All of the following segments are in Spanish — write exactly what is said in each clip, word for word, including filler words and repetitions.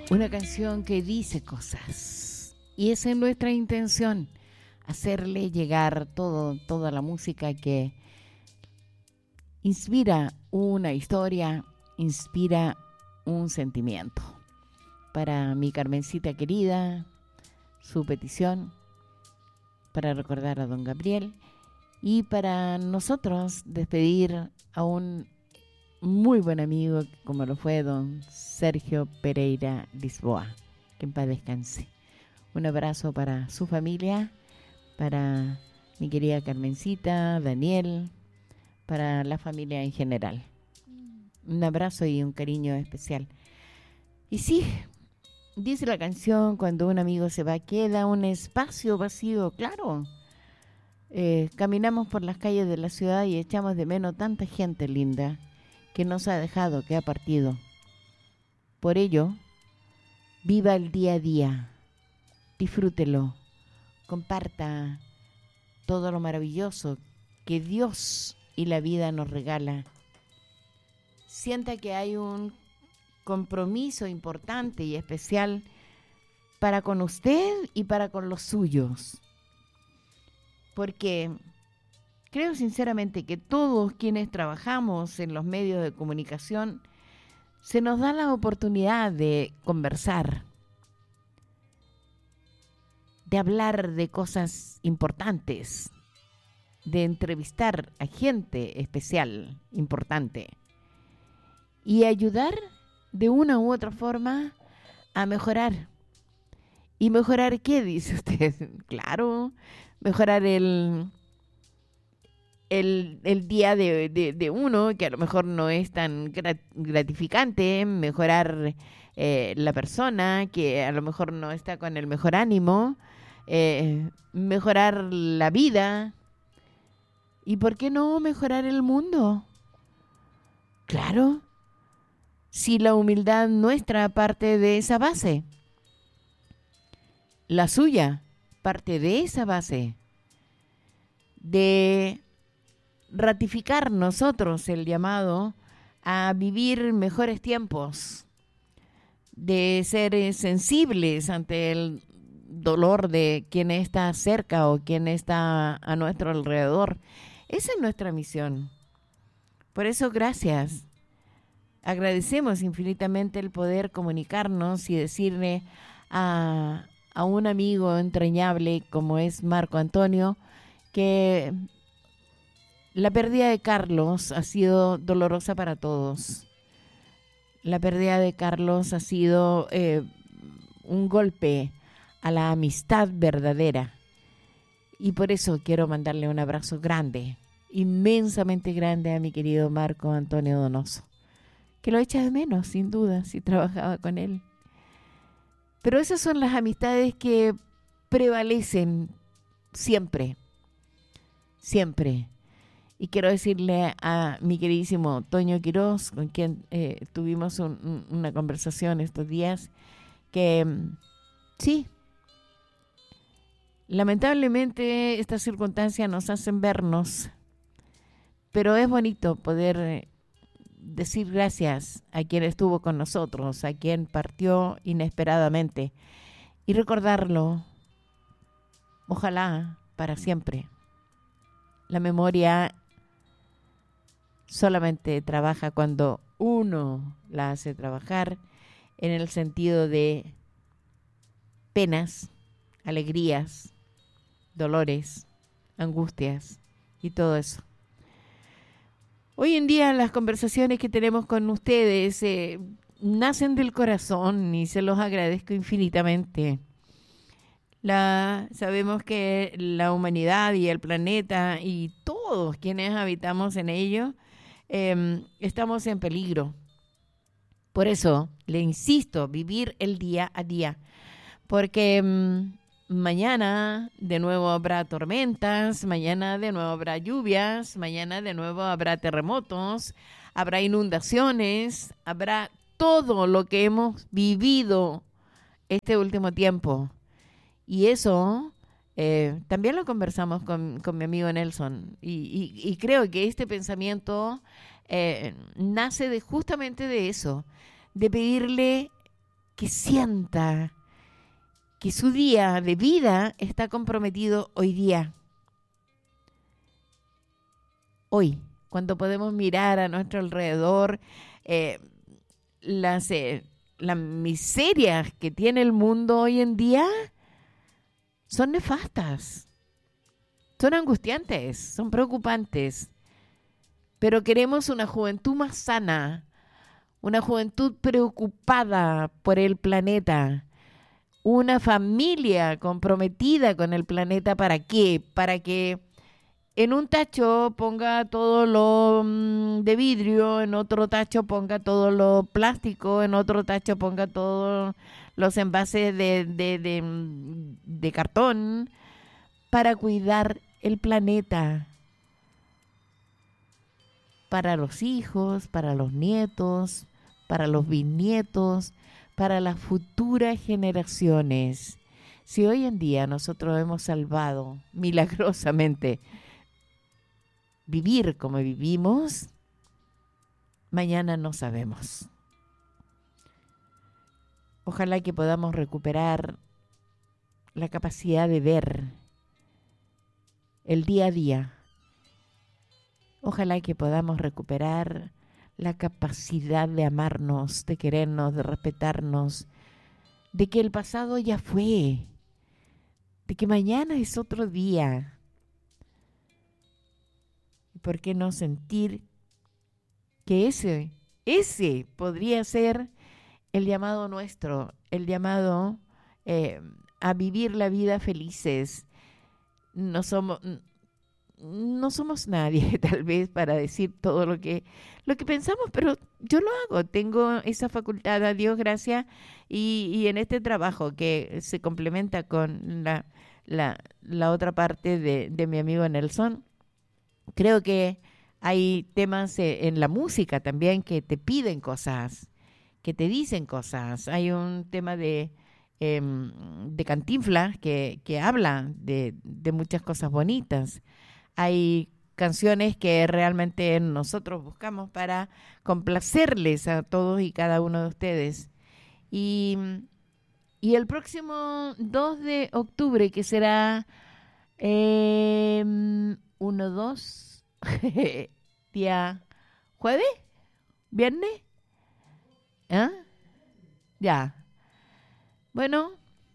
Una canción que dice cosas. Y esa es nuestra intención, hacerle llegar todo, toda la música que inspira una historia, inspira un sentimiento. Para mi Carmencita querida, su petición, para recordar a don Gabriel y para nosotros despedir a un muy buen amigo como lo fue don Sergio Pereira Lisboa, que en paz descanse. Un abrazo para su familia, para mi querida Carmencita, Daniel, para la familia en general. Un abrazo y un cariño especial. Y sí, dice la canción, cuando un amigo se va, queda un espacio vacío, claro. Eh, caminamos por las calles de la ciudad y echamos de menos tanta gente linda que nos ha dejado, que ha partido. Por ello, viva el día a día, disfrútelo, comparta todo lo maravilloso que Dios y la vida nos regala. Sienta que hay un compromiso importante y especial para con usted y para con los suyos. Porque creo sinceramente que todos quienes trabajamos en los medios de comunicación se nos da la oportunidad de conversar, de hablar de cosas importantes, de entrevistar a gente especial, importante, y ayudar de una u otra forma a mejorar. ¿Y mejorar qué, dice usted? Claro, mejorar el... El, el día de, de, de uno, que a lo mejor no es tan gratificante, mejorar eh, la persona, que a lo mejor no está con el mejor ánimo, eh, mejorar la vida, y ¿por qué no mejorar el mundo? Claro, si la humildad nuestra parte de esa base, la suya parte de esa base, de ratificar nosotros el llamado a vivir mejores tiempos, de ser sensibles ante el dolor de quien está cerca o quien está a nuestro alrededor. Esa es nuestra misión. Por eso, gracias. Agradecemos infinitamente el poder comunicarnos y decirle a, a un amigo entrañable como es Marco Antonio que la pérdida de Carlos ha sido dolorosa para todos. La pérdida de Carlos ha sido eh, un golpe a la amistad verdadera. Y por eso quiero mandarle un abrazo grande, inmensamente grande a mi querido Marco Antonio Donoso, que lo echa de menos, sin duda, si trabajaba con él. Pero esas son las amistades que prevalecen siempre, siempre. Y quiero decirle a mi queridísimo Toño Quiroz, con quien eh, tuvimos un, un, una conversación estos días, que sí, lamentablemente estas circunstancias nos hacen vernos, pero es bonito poder eh, decir gracias a quien estuvo con nosotros, a quien partió inesperadamente, y recordarlo, ojalá para siempre. La memoria solamente trabaja cuando uno la hace trabajar en el sentido de penas, alegrías, dolores, angustias y todo eso. Hoy en día las conversaciones que tenemos con ustedes eh, nacen del corazón y se los agradezco infinitamente. La, sabemos que la humanidad y el planeta y todos quienes habitamos en ello eh, estamos en peligro. Por eso le insisto, vivir el día a día, porque um, mañana de nuevo habrá tormentas, mañana de nuevo habrá lluvias, mañana de nuevo habrá terremotos, habrá inundaciones, habrá todo lo que hemos vivido este último tiempo. Y eso eh, también lo conversamos con, con mi amigo Nelson. Y, y, y creo que este pensamiento eh, nace de justamente de eso, de pedirle que sienta que su día de vida está comprometido hoy día. Hoy, cuando podemos mirar a nuestro alrededor eh, las, eh, las miserias que tiene el mundo hoy en día, son nefastas, son angustiantes, son preocupantes. Pero queremos una juventud más sana, una juventud preocupada por el planeta, una familia comprometida con el planeta. ¿Para qué? Para que en un tacho ponga todo lo mm, de vidrio, en otro tacho ponga todo lo plástico, en otro tacho ponga todos los envases de, de, de, de cartón, para cuidar el planeta. Para los hijos, para los nietos, para los bisnietos, para las futuras generaciones. Si hoy en día nosotros hemos salvado milagrosamente vivir como vivimos, mañana no sabemos. Ojalá que podamos recuperar la capacidad de ver el día a día. Ojalá que podamos recuperar la capacidad de amarnos, de querernos, de respetarnos, de que el pasado ya fue, de que mañana es otro día. ¿Y por qué no sentir que ese, ese podría ser el llamado nuestro, el llamado eh, a vivir la vida felices? No somos... No somos nadie, tal vez, para decir todo lo que, lo que pensamos, pero yo lo hago, tengo esa facultad, a Dios gracias, y, y en este trabajo que se complementa con la, la, la otra parte de, de mi amigo Nelson, creo que hay temas eh, en la música también que te piden cosas, que te dicen cosas. Hay un tema de, eh, de Cantinflas que, que habla de, de muchas cosas bonitas. Hay canciones que realmente nosotros buscamos para complacerles a todos y cada uno de ustedes. Y, y el próximo dos de octubre, que será eh, uno, dos, día jueves, viernes, ¿ah? Ya. Bueno,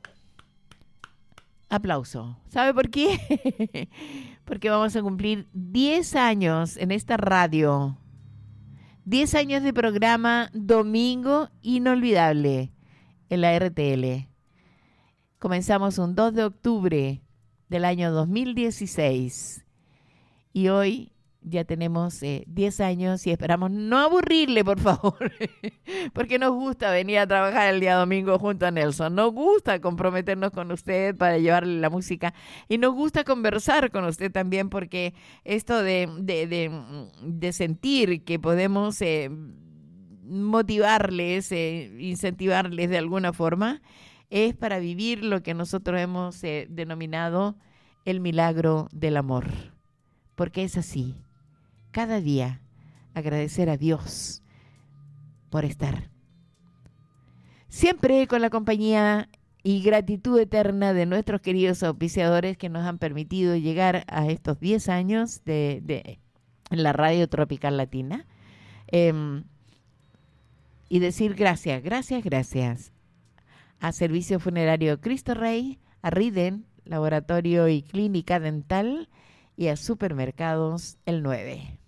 aplauso. ¿Sabe por qué? Porque vamos a cumplir diez años en esta radio. diez años de programa Domingo Inolvidable en la R T L. Comenzamos un dos de octubre del año dos mil dieciséis. Y hoy ya tenemos eh, diez años y esperamos no aburrirle, por favor, porque nos gusta venir a trabajar el día domingo junto a Nelson, nos gusta comprometernos con usted para llevarle la música y nos gusta conversar con usted también, porque esto de, de, de, de sentir que podemos eh, motivarles, eh, incentivarles de alguna forma, es para vivir lo que nosotros hemos eh, denominado el milagro del amor, porque es así. Cada día agradecer a Dios por estar. Siempre con la compañía y gratitud eterna de nuestros queridos auspiciadores que nos han permitido llegar a estos diez años de, de la Radio Tropical Latina. Eh, y decir gracias, gracias, gracias a Servicio Funerario Cristo Rey, a Riden, Laboratorio y Clínica Dental, y a Supermercados El nueve.